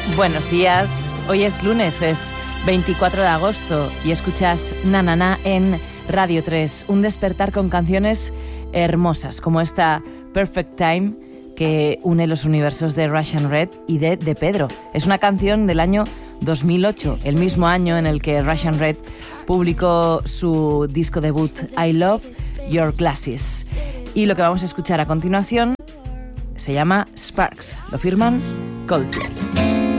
Buenos días, hoy es lunes, es 24 de agosto y escuchas Na Na Na en Radio 3, un despertar con canciones hermosas como esta Perfect Time que une los universos de Russian Red y de Pedro. Es una canción del año 2008, el mismo año en el que Russian Red publicó su disco debut I Love Your Glasses. Y lo que vamos a escuchar a continuación se llama Sparks, lo firman Coldplay.